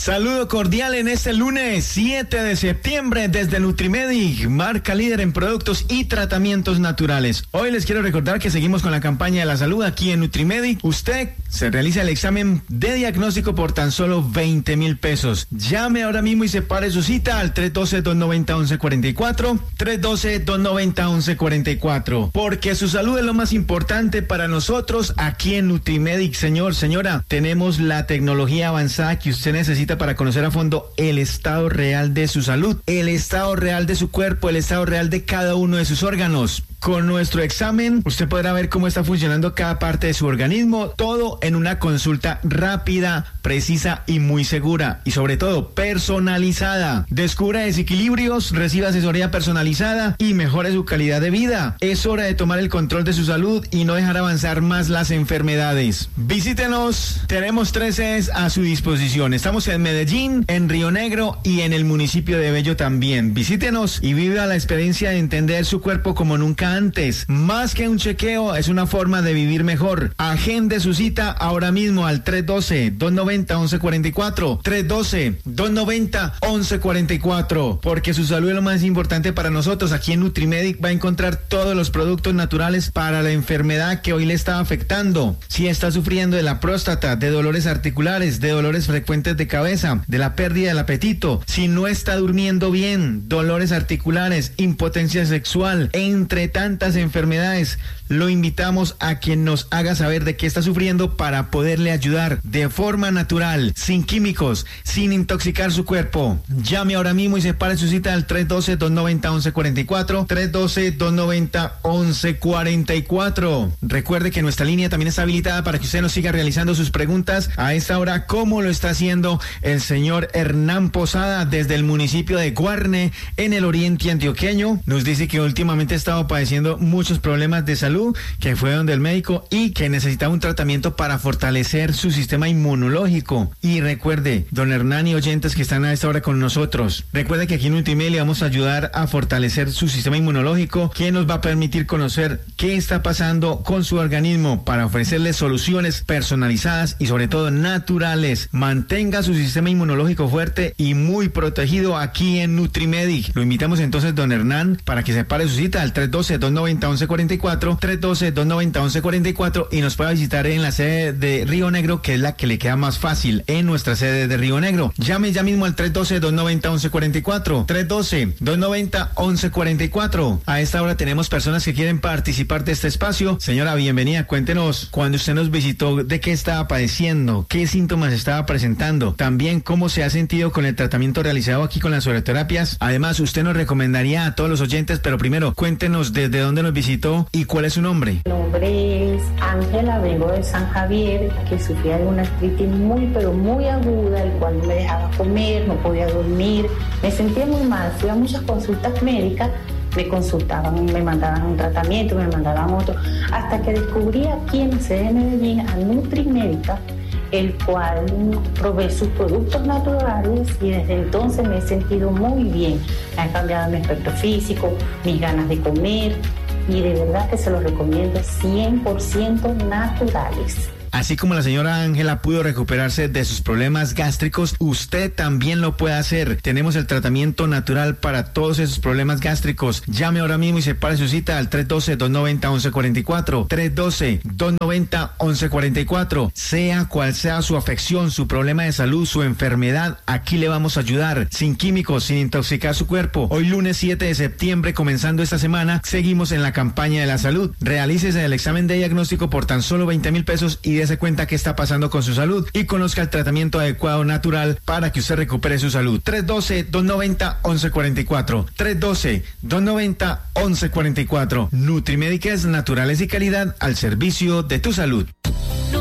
Saludo cordial en este lunes 7 de septiembre desde Nutrimedic, marca líder en productos y tratamientos naturales. Hoy les quiero recordar que seguimos con la campaña de la salud aquí en Nutrimedic. Usted se realiza el examen de diagnóstico por tan solo 20,000 pesos. Llame ahora mismo y separe su cita al 312-290-1144, 312-290-1144, porque su salud es lo más importante para nosotros aquí en Nutrimedic. Señor, señora, tenemos la tecnología avanzada que usted necesita para conocer a fondo el estado real de su salud, el estado real de su cuerpo, el estado real de cada uno de sus órganos. Con nuestro examen, usted podrá ver cómo está funcionando cada parte de su organismo, todo en una consulta rápida, precisa y muy segura, y sobre todo personalizada. Descubra desequilibrios, reciba asesoría personalizada y mejore su calidad de vida. Es hora de tomar el control de su salud y no dejar avanzar más las enfermedades. Visítenos, tenemos 3 sedes a su disposición. Estamos en Medellín, en Río Negro y en el municipio de Bello también. Visítenos y viva la experiencia de entender su cuerpo como nunca antes. Más que un chequeo, es una forma de vivir mejor. Agende su cita ahora mismo al 312-290-1144, 312-290-1144, porque su salud es lo más importante para nosotros. Aquí en Nutrimedic va a encontrar todos los productos naturales para la enfermedad que hoy le está afectando. Si está sufriendo de la próstata, de dolores articulares, de dolores frecuentes de cabeza, de la pérdida del apetito, si no está durmiendo bien, dolores articulares, impotencia sexual, entre tantas enfermedades, lo invitamos a que nos haga saber de qué está sufriendo para poderle ayudar de forma natural, sin químicos, sin intoxicar su cuerpo. Llame ahora mismo y separe su cita al 312-290-1144, 312-290-1144. Recuerde que nuestra línea también está habilitada para que usted nos siga realizando sus preguntas a esta hora, como lo está haciendo el señor Hernán Posada desde el municipio de Guarne, en el oriente antioqueño. Nos dice que últimamente ha estado padeciendo muchos problemas de salud, que fue donde el médico y que necesitaba un tratamiento para fortalecer su sistema inmunológico. Y recuerde, don Hernán y oyentes que están a esta hora con nosotros, recuerde que aquí en Nutrimedic le vamos a ayudar a fortalecer su sistema inmunológico, que nos va a permitir conocer qué está pasando con su organismo para ofrecerle soluciones personalizadas y sobre todo naturales. Mantenga su sistema inmunológico fuerte y muy protegido aquí en Nutrimedic. Lo invitamos entonces, don Hernán, para que separe su cita al 312-290-1144, 312-290-1144, y nos pueda visitar en la sede de Río Negro, que es la que le queda más fácil, en nuestra sede de Río Negro. Llame ya mismo al 312-290-1144, 312-290-1144. A esta hora tenemos personas que quieren participar de este espacio. Señora, bienvenida. Cuéntenos, cuando usted nos visitó, ¿de qué estaba padeciendo? ¿Qué síntomas estaba presentando? También, ¿cómo se ha sentido con el tratamiento realizado aquí con las oroterapias? Además, usted nos recomendaría a todos los oyentes, pero primero, cuéntenos desde dónde nos visitó y cuál es su nombre. Mi nombre es Ángela, vengo de San Javier, que sufría de una artritis muy aguda, el cual no me dejaba comer, no podía dormir, me sentía muy mal, fui a muchas consultas médicas, me consultaban, me mandaban un tratamiento, me mandaban otro, hasta que descubrí aquí en la sede de Medellín a Nutrimedic, el cual provee sus productos naturales, y desde entonces me he sentido muy bien. Me ha cambiado mi aspecto físico, mis ganas de comer, y de verdad que se los recomiendo, 100% naturales. Así como la señora Ángela pudo recuperarse de sus problemas gástricos, usted también lo puede hacer. Tenemos el tratamiento natural para todos esos problemas gástricos. Llame ahora mismo y separe su cita al 312-290-1144, 312-290-1144. Sea cual sea su afección, su problema de salud, su enfermedad, aquí le vamos a ayudar, sin químicos, sin intoxicar su cuerpo. Hoy lunes 7 de septiembre, comenzando esta semana, seguimos en la campaña de la salud. Realícese el examen de diagnóstico por tan solo 20,000 pesos y dése cuenta qué está pasando con su salud y conozca el tratamiento adecuado natural para que usted recupere su salud. 312-290-1144, 312-290-1144. Nutrimedic es naturales y calidad al servicio de tu salud.